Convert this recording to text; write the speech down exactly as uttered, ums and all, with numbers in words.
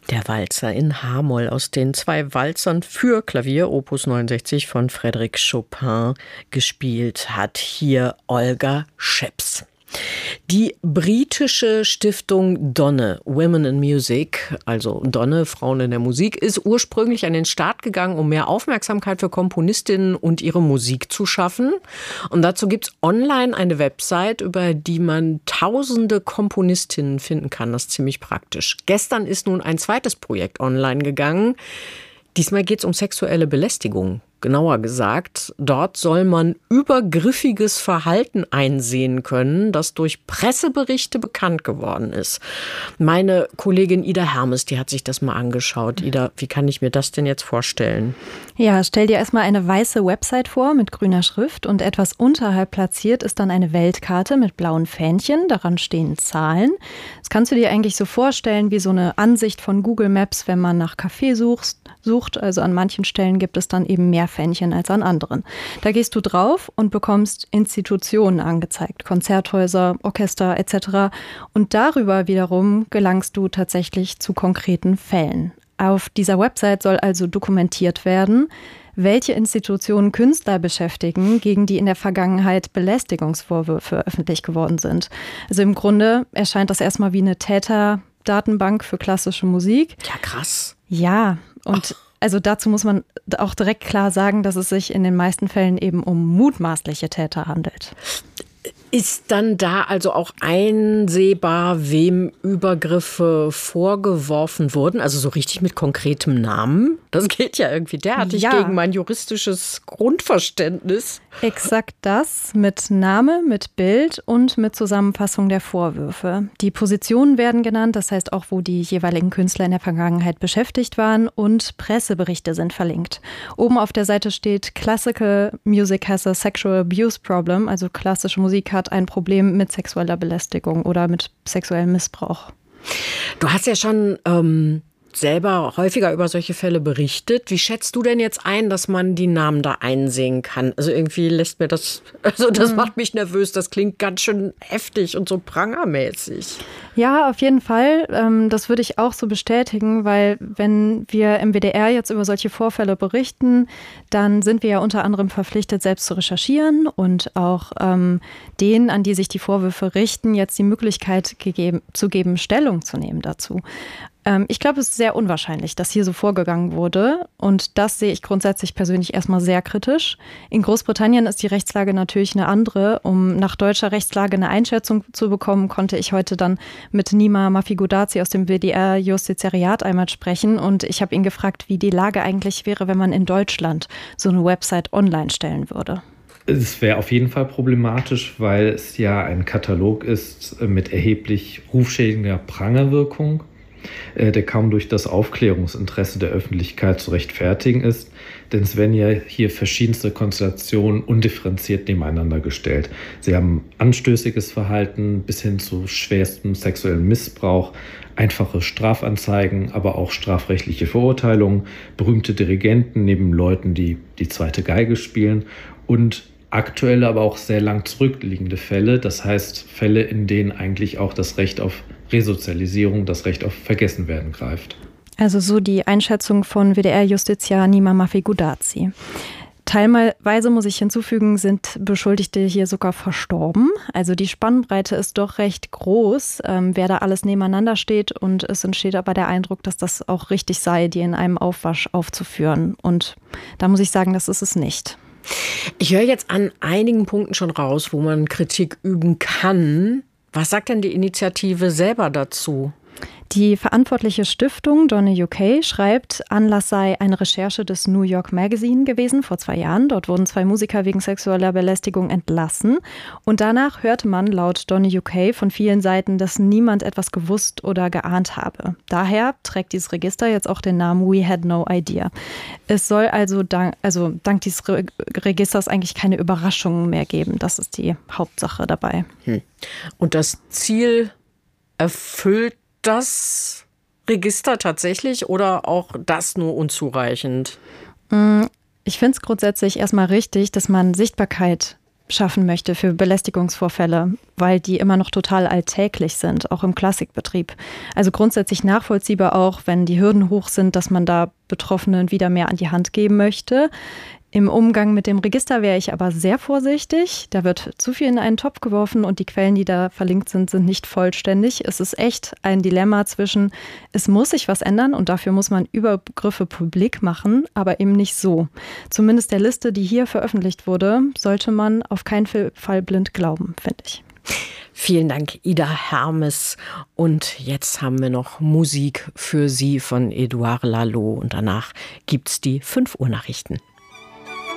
Der Walzer in H-Moll aus den zwei Walzern für Klavier, Opus neunundsechzig von Frédéric Chopin, gespielt hat hier Olga Scheps. Die britische Stiftung Donne, Women in Music, also Donne, Frauen in der Musik, ist ursprünglich an den Start gegangen, um mehr Aufmerksamkeit für Komponistinnen und ihre Musik zu schaffen. Und dazu gibt es online eine Website, über die man tausende Komponistinnen finden kann. Das ist ziemlich praktisch. Gestern ist nun ein zweites Projekt online gegangen. Diesmal geht es um sexuelle Belästigung. Genauer gesagt, dort soll man übergriffiges Verhalten einsehen können, das durch Presseberichte bekannt geworden ist. Meine Kollegin Ida Hermes, die hat sich das mal angeschaut. Ida, wie kann ich mir das denn jetzt vorstellen? Ja, stell dir erstmal eine weiße Website vor mit grüner Schrift und etwas unterhalb platziert ist dann eine Weltkarte mit blauen Fähnchen. Daran stehen Zahlen. Das kannst du dir eigentlich so vorstellen wie so eine Ansicht von Google Maps, wenn man nach Café suchst, sucht. Also an manchen Stellen gibt es dann eben mehr Fähnchen als an anderen. Da gehst du drauf und bekommst Institutionen angezeigt, Konzerthäuser, Orchester et cetera. Und darüber wiederum gelangst du tatsächlich zu konkreten Fällen. Auf dieser Website soll also dokumentiert werden, welche Institutionen Künstler beschäftigen, gegen die in der Vergangenheit Belästigungsvorwürfe öffentlich geworden sind. Also im Grunde erscheint das erstmal wie eine Täterdatenbank für klassische Musik. Ja, krass. Ja, und Ach. Also dazu muss man auch direkt klar sagen, dass es sich in den meisten Fällen eben um mutmaßliche Täter handelt. Ist dann da also auch einsehbar, wem Übergriffe vorgeworfen wurden? Also so richtig mit konkretem Namen? Das geht ja irgendwie derartig ja. gegen mein juristisches Grundverständnis. Exakt das, mit Name, mit Bild und mit Zusammenfassung der Vorwürfe. Die Positionen werden genannt, das heißt auch, wo die jeweiligen Künstler in der Vergangenheit beschäftigt waren, und Presseberichte sind verlinkt. Oben auf der Seite steht Classical Music has a sexual abuse problem, also klassische Musik hat ein Problem mit sexueller Belästigung oder mit sexuellem Missbrauch. Du hast ja schon ähm, selber häufiger über solche Fälle berichtet. Wie schätzt du denn jetzt ein, dass man die Namen da einsehen kann? Also irgendwie lässt mir das, also das mhm. macht mich nervös. Das klingt ganz schön heftig und so prangermäßig. Ja, auf jeden Fall. Das würde ich auch so bestätigen, weil wenn wir im W D R jetzt über solche Vorfälle berichten, dann sind wir ja unter anderem verpflichtet, selbst zu recherchieren und auch ähm, denen, an die sich die Vorwürfe richten, jetzt die Möglichkeit gegeben, zu geben, Stellung zu nehmen dazu. Ich glaube, es ist sehr unwahrscheinlich, dass hier so vorgegangen wurde. Und das sehe ich grundsätzlich persönlich erstmal sehr kritisch. In Großbritannien ist die Rechtslage natürlich eine andere. Um nach deutscher Rechtslage eine Einschätzung zu bekommen, konnte ich heute dann mit Nima Mafigudazi aus dem W D R-Justiziariat einmal sprechen. Und ich habe ihn gefragt, wie die Lage eigentlich wäre, wenn man in Deutschland so eine Website online stellen würde. Es wäre auf jeden Fall problematisch, weil es ja ein Katalog ist mit erheblich rufschädigender Prangerwirkung, der kaum durch das Aufklärungsinteresse der Öffentlichkeit zu rechtfertigen ist. Denn es werden ja hier verschiedenste Konstellationen undifferenziert nebeneinander gestellt. Sie haben anstößiges Verhalten bis hin zu schwerstem sexuellem Missbrauch, einfache Strafanzeigen, aber auch strafrechtliche Verurteilungen, berühmte Dirigenten neben Leuten, die die zweite Geige spielen und aktuelle, aber auch sehr lang zurückliegende Fälle. Das heißt Fälle, in denen eigentlich auch das Recht auf Resozialisierung, das Recht auf Vergessenwerden greift. Also so die Einschätzung von W D R-Justiziar Nima Mafigudazi. Teilweise, muss ich hinzufügen, sind Beschuldigte hier sogar verstorben. Also die Spannbreite ist doch recht groß, ähm, wer da alles nebeneinander steht. Und es entsteht aber der Eindruck, dass das auch richtig sei, die in einem Aufwasch aufzuführen. Und da muss ich sagen, das ist es nicht. Ich höre jetzt an einigen Punkten schon raus, wo man Kritik üben kann. Was sagt denn die Initiative selber dazu? Die verantwortliche Stiftung Donne U K schreibt, Anlass sei eine Recherche des New York Magazine gewesen vor zwei Jahren. Dort wurden zwei Musiker wegen sexueller Belästigung entlassen. Und danach hörte man laut Donne U K von vielen Seiten, dass niemand etwas gewusst oder geahnt habe. Daher trägt dieses Register jetzt auch den Namen We Had No Idea. Es soll also dank, also dank dieses Re- Registers eigentlich keine Überraschungen mehr geben. Das ist die Hauptsache dabei. Hm. Und das Ziel erfüllt das Register tatsächlich oder auch das nur unzureichend? Ich finde es grundsätzlich erstmal richtig, dass man Sichtbarkeit schaffen möchte für Belästigungsvorfälle, weil die immer noch total alltäglich sind, auch im Klassikbetrieb. Also grundsätzlich nachvollziehbar auch, wenn die Hürden hoch sind, dass man da Betroffenen wieder mehr an die Hand geben möchte. Im Umgang mit dem Register wäre ich aber sehr vorsichtig. Da wird zu viel in einen Topf geworfen und die Quellen, die da verlinkt sind, sind nicht vollständig. Es ist echt ein Dilemma zwischen, es muss sich was ändern und dafür muss man Übergriffe publik machen, aber eben nicht so. Zumindest der Liste, die hier veröffentlicht wurde, sollte man auf keinen Fall blind glauben, finde ich. Vielen Dank, Ida Hermes. Und jetzt haben wir noch Musik für Sie von Edouard Lalo und danach gibt's die fünf Uhr Nachrichten.